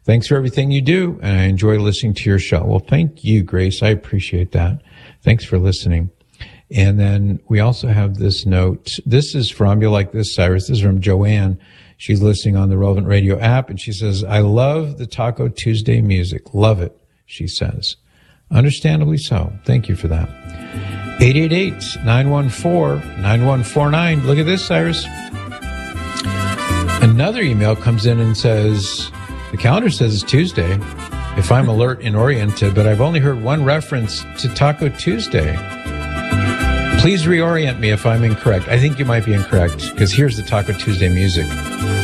Thanks for everything you do, and I enjoy listening to your show. Well, thank you, Grace. I appreciate that. Thanks for listening. And then we also have this note. This is from, you'll like this, Cyrus. This is from Joanne. She's listening on the Relevant Radio app, and she says, I love the Taco Tuesday music. Love it, she says. Understandably so. Thank you for that. 888-914-9149. Look at this, Cyrus. Another email comes in and says, the calendar says it's Tuesday, if I'm alert and oriented, but I've only heard one reference to Taco Tuesday. Please reorient me if I'm incorrect. I think you might be incorrect, because here's the Taco Tuesday music.